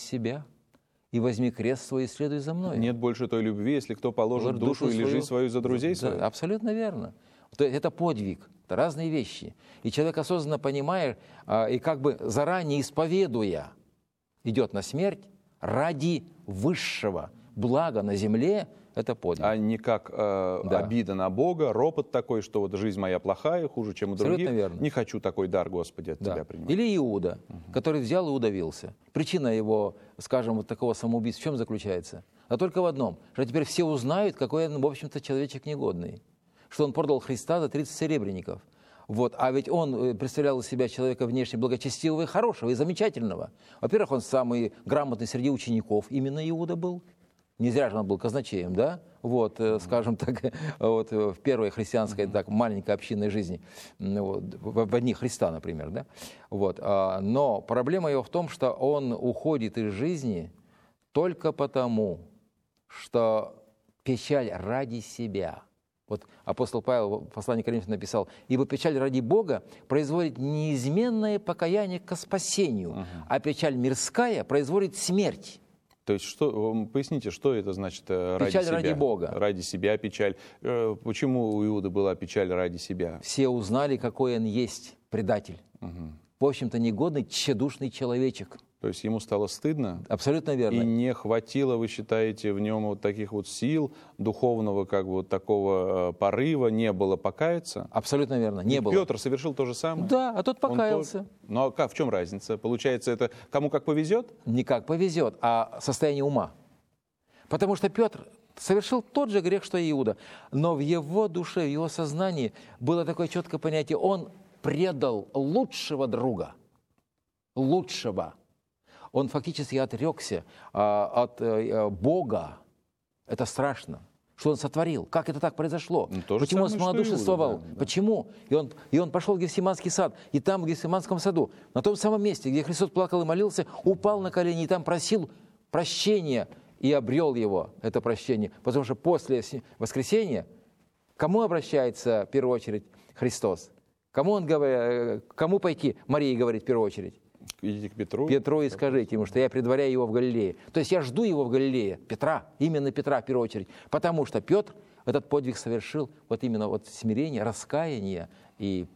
себя и возьми крест свой и следуй за мной. Нет больше той любви, если кто положит душу или жизнь свою за друзей своих. Да, абсолютно верно. Это подвиг, это разные вещи. И человек, осознанно понимая и как бы заранее исповедуя, идет на смерть ради высшего блага на земле, это подвиг. А не как обида на Бога, ропот такой, что вот жизнь моя плохая, хуже, чем у других. Верно. Не хочу такой дар, Господи, от Тебя принимать. Или Иуда, который взял и удавился. Причина его, скажем, вот такого самоубийства в чем заключается? А только в одном, что теперь все узнают, какой он, в общем-то, человечек негодный. Что он продал Христа за 30 серебряников. Вот. А ведь он представлял из себя человека внешне благочестивого и хорошего, и замечательного. Во-первых, он самый грамотный среди учеников, именно Иуда был. Не зря же он был казначеем, да? Вот, скажем так, вот, в первой христианской так, маленькой общинной жизни, вот, в дни Христа, например, да? Вот. Но проблема его в том, что он уходит из жизни только потому, что печаль ради себя. Вот апостол Павел в послании к Коринфянам написал: «Ибо печаль ради Бога производит неизменное покаяние ко спасению, а печаль мирская производит смерть». То есть, что, поясните, что это значит ради себя? Печаль ради Бога. Ради себя печаль. Почему у Иуды была печаль ради себя? Все узнали, какой он есть предатель. В общем-то, негодный, тщедушный человечек. То есть ему стало стыдно? Абсолютно верно. И не хватило, вы считаете, в нем вот таких вот сил, духовного, как бы вот такого порыва, не было покаяться? Абсолютно верно, не было. Петр совершил то же самое? Да, а тот покаялся. Ну а в чем разница? Получается, это кому как повезет? Не как повезет, а состояние ума. Потому что Петр совершил тот же грех, что и Иуда. Но в его душе, в его сознании было такое четкое понятие: он предал лучшего друга. Лучшего. Он фактически отрекся от Бога. Это страшно. Что он сотворил? Как это так произошло? Почему он смолодушествовал? Да. Почему? И он пошел в Гефсиманский сад. И там, в Гефсиманском саду, на том самом месте, где Христос плакал и молился, упал на колени и там просил прощения и обрел его, это прощение. Потому что после воскресения кому обращается в первую очередь Христос? Кому пойти? Марии говорит в первую очередь. Идите к Петру. Петру и скажите ему, что я предваряю его в Галилее. То есть я жду его в Галилее, Петра, именно Петра в первую очередь. Потому что Петр этот подвиг совершил вот именно вот смирение, раскаяние и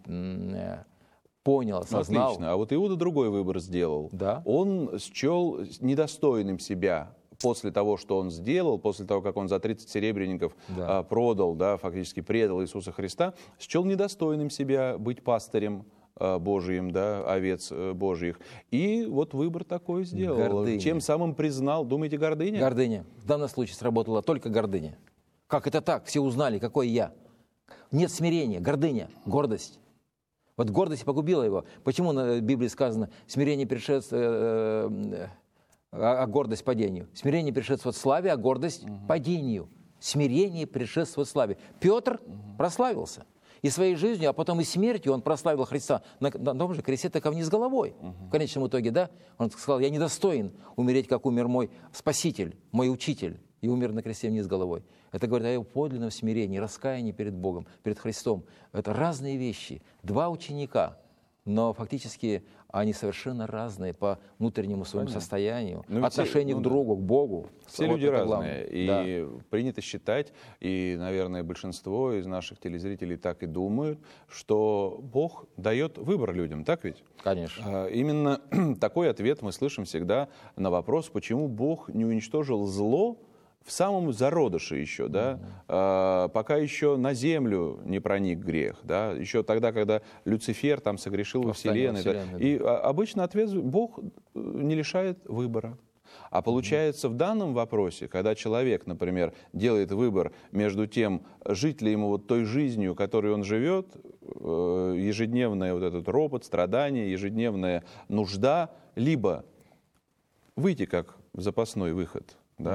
понял, осознал. Отлично. А вот Иуда другой выбор сделал. Да. Он счел недостойным себя после того, что он сделал, после того, как он за 30 серебряников продал, фактически предал Иисуса Христа, счел недостойным себя быть пастырем Божиим, овец Божьих. И вот выбор такой сделал. Гордыня. Чем самым признал, думаете, гордыня? Гордыня. В данном случае сработала только гордыня. Как это так? Все узнали, какой я. Нет смирения, гордыня, гордость. Вот гордость погубила его. Почему в Библии сказано: смирение предшествует, а гордость падению? Смирение предшествует славе, а гордость падению. Смирение предшествует славе. Петр прославился. И своей жизнью, а потом и смертью он прославил Христа на том же кресте, так вниз головой. В конечном итоге, он сказал: я недостоин умереть, как умер мой Спаситель, мой Учитель, и умер на кресте вниз головой. Это говорит о его подлинном смирении, раскаянии перед Богом, перед Христом. Это разные вещи. Два ученика, но фактически они совершенно разные по внутреннему своему состоянию, отношению к другу, к Богу. Все люди разные. И принято считать, и, наверное, большинство из наших телезрителей так и думают, что Бог дает выбор людям, так ведь? Конечно. Именно такой ответ мы слышим всегда на вопрос, почему Бог не уничтожил зло в самом зародыше еще, пока еще на землю не проник грех, еще тогда, когда Люцифер там согрешил во вселенной. И обычно ответ: Бог не лишает выбора. А получается, в данном вопросе, когда человек, например, делает выбор между тем, жить ли ему вот той жизнью, которой он живет, ежедневный вот этот ропот, страдание, ежедневная нужда, либо выйти как в запасной выход,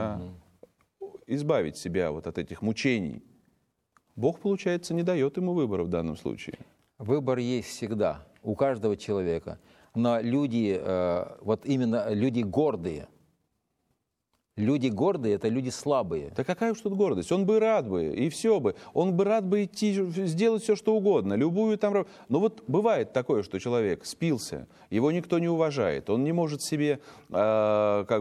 избавить себя вот от этих мучений, Бог, получается, не дает ему выбора в данном случае. Выбор есть всегда, у каждого человека. Но люди, вот именно люди гордые, это люди слабые. Да какая уж тут гордость? Он бы рад бы, и все бы. Он бы рад бы идти, сделать все, что угодно, любую там... Но вот бывает такое, что человек спился, его никто не уважает, он не может себе